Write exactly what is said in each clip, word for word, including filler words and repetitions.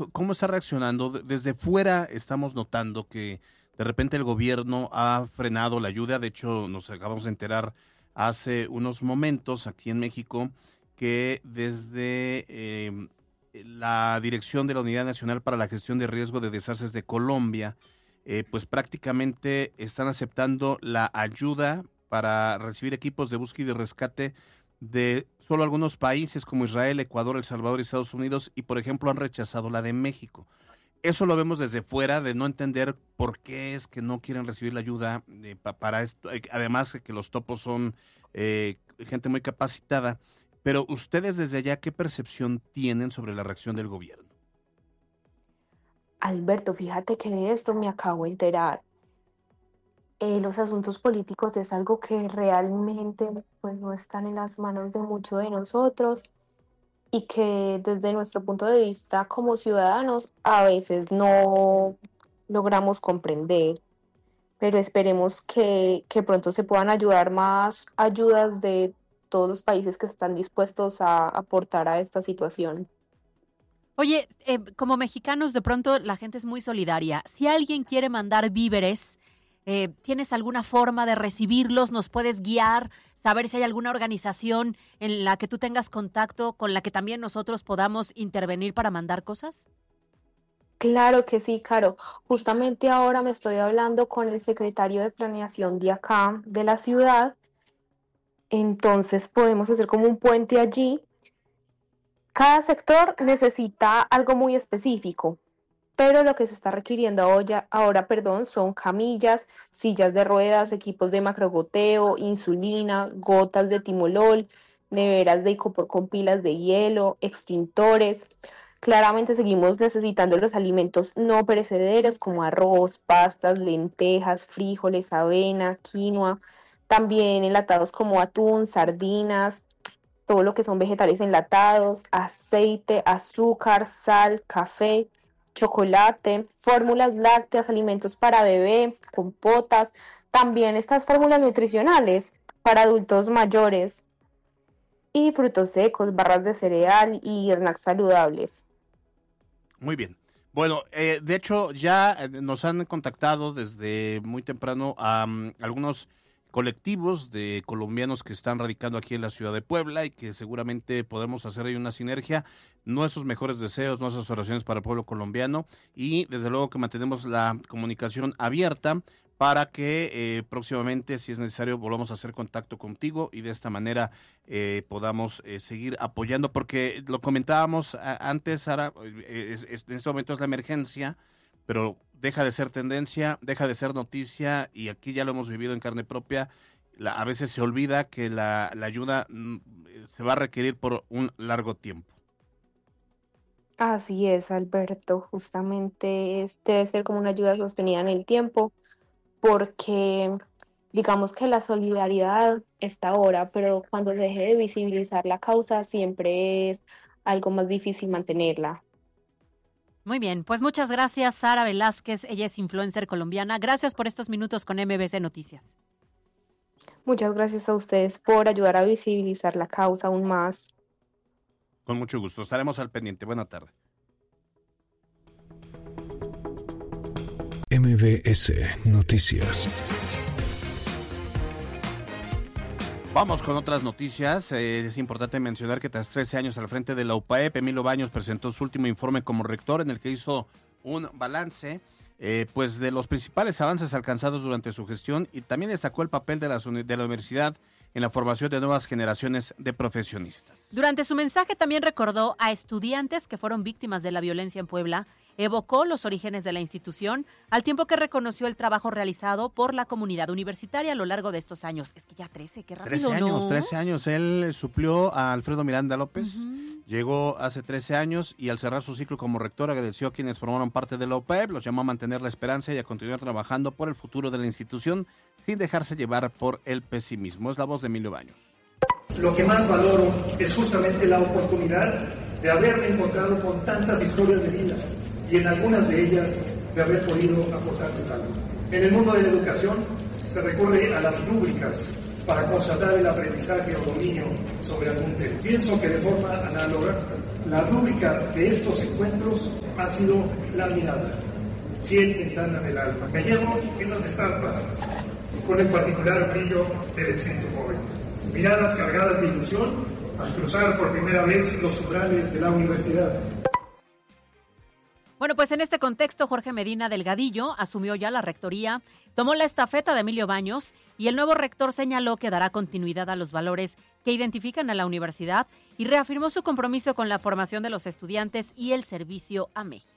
¿cómo está reaccionando? Desde fuera estamos notando que de repente el gobierno ha frenado la ayuda. De hecho, nos acabamos de enterar hace unos momentos aquí en México que desde eh, la dirección de la Unidad Nacional para la Gestión de Riesgo de Desastres de Colombia, eh, pues prácticamente están aceptando la ayuda para recibir equipos de búsqueda y rescate de solo algunos países como Israel, Ecuador, El Salvador y Estados Unidos, y por ejemplo han rechazado la de México. Eso lo vemos desde fuera, de no entender por qué es que no quieren recibir la ayuda eh, pa, para esto, además de que los topos son eh, gente muy capacitada. Pero ustedes desde allá, ¿qué percepción tienen sobre la reacción del gobierno? Alberto, fíjate que de esto me acabo de enterar. Eh, los asuntos políticos es algo que realmente pues, no están en las manos de muchos de nosotros y que desde nuestro punto de vista como ciudadanos a veces no logramos comprender, pero esperemos que, que pronto se puedan ayudar más ayudas de todos los países que están dispuestos a aportar a esta situación. Oye, eh, como mexicanos de pronto la gente es muy solidaria. Si alguien quiere mandar víveres, eh, ¿tienes alguna forma de recibirlos? ¿Nos puedes guiar? Saber si hay alguna organización en la que tú tengas contacto, con la que también nosotros podamos intervenir para mandar cosas. Claro que sí, Caro. Justamente ahora me estoy hablando con el secretario de planeación de acá, de la ciudad. Entonces podemos hacer como un puente allí. Cada sector necesita algo muy específico, pero lo que se está requiriendo ahora, ahora perdón, son camillas, sillas de ruedas, equipos de macrogoteo, insulina, gotas de timolol, neveras de icopor con pilas de hielo, extintores. Claramente seguimos necesitando los alimentos no perecederos como arroz, pastas, lentejas, frijoles, avena, quinoa, también enlatados como atún, sardinas, todo lo que son vegetales enlatados, aceite, azúcar, sal, café, chocolate, fórmulas lácteas, alimentos para bebé, compotas, también estas fórmulas nutricionales para adultos mayores y frutos secos, barras de cereal y snacks saludables. Muy bien. Bueno, eh, de hecho ya nos han contactado desde muy temprano a um, algunos colectivos de colombianos que están radicando aquí en la ciudad de Puebla y que seguramente podemos hacer ahí una sinergia. Nuestros mejores deseos, nuestras oraciones para el pueblo colombiano y desde luego que mantenemos la comunicación abierta para que eh, próximamente, si es necesario, volvamos a hacer contacto contigo y de esta manera eh, podamos eh, seguir apoyando, porque lo comentábamos a, antes, Sara, es, es, en este momento es la emergencia, pero deja de ser tendencia, deja de ser noticia y aquí ya lo hemos vivido en carne propia. La, a veces se olvida que la, la ayuda mm, se va a requerir por un largo tiempo. Así es, Alberto, justamente es, debe ser como una ayuda sostenida en el tiempo, porque digamos que la solidaridad está ahora, pero cuando se deje de visibilizar la causa siempre es algo más difícil mantenerla. Muy bien, pues muchas gracias, Sara Velázquez, ella es influencer colombiana. Gracias por estos minutos con M B C Noticias. Muchas gracias a ustedes por ayudar a visibilizar la causa aún más. Con mucho gusto, estaremos al pendiente. Buena tarde. M B S Noticias. Vamos con otras noticias. Eh, es importante mencionar que tras trece años al frente de la U P A E P, Emilio Baños presentó su último informe como rector en el que hizo un balance eh, pues de los principales avances alcanzados durante su gestión y también destacó el papel de la, de la universidad en la formación de nuevas generaciones de profesionistas. Durante su mensaje también recordó a estudiantes que fueron víctimas de la violencia en Puebla, evocó los orígenes de la institución, al tiempo que reconoció el trabajo realizado por la comunidad universitaria a lo largo de estos años. Es que ya trece, qué rápido, trece años, ¿no? trece años. Él suplió a Alfredo Miranda López, Uh-huh. llegó hace trece años y al cerrar su ciclo como rector agradeció a quienes formaron parte de la U P A E P, los llamó a mantener la esperanza y a continuar trabajando por el futuro de la institución sin dejarse llevar por el pesimismo. Es la voz de Emilio Baños. Lo que más valoro es justamente la oportunidad de haberme encontrado con tantas historias de vida y en algunas de ellas de haber podido aportarles algo. En el mundo de la educación se recurre a las rúbricas para constatar el aprendizaje o dominio sobre algún tema. Pienso que de forma análoga La rúbrica de estos encuentros ha sido la mirada, fiel ventana del alma. Me llevo esas estampas con el particular brillo del espíritu joven. Miradas cargadas de ilusión al cruzar por primera vez los umbrales de la universidad. Bueno, pues en este contexto, Jorge Medina Delgadillo asumió ya la rectoría, tomó la estafeta de Emilio Baños y el nuevo rector señaló que dará continuidad a los valores que identifican a la universidad y reafirmó su compromiso con la formación de los estudiantes y el servicio a México.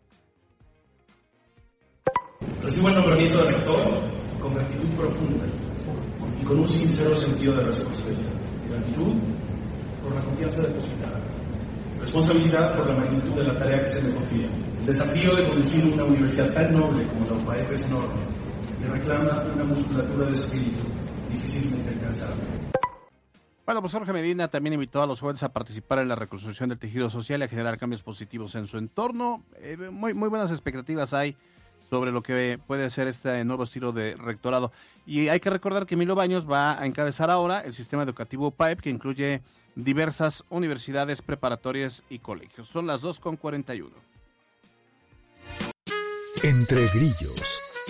Recibo el nombramiento de rector con gratitud profunda y con un sincero sentido de responsabilidad. Gratitud por la confianza depositada. Responsabilidad por la magnitud de la tarea que se me confía. El desafío de conducir una universidad tan noble como la U P A E P es enorme y reclama una musculatura de espíritu difícilmente alcanzable. Bueno, pues Jorge Medina también invitó a los jóvenes a participar en la reconstrucción del tejido social y a generar cambios positivos en su entorno. Eh, muy, muy buenas expectativas hay sobre lo que puede ser este nuevo estilo de rectorado. Y hay que recordar que Emilio Baños va a encabezar ahora el sistema educativo U P A E P, que incluye diversas universidades preparatorias y colegios. Son las dos con cuarenta y uno. Entre grillos.